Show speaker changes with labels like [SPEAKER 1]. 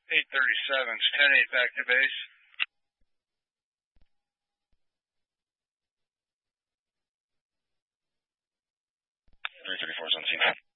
[SPEAKER 1] 837's 10-8 back to base. 334's on scene.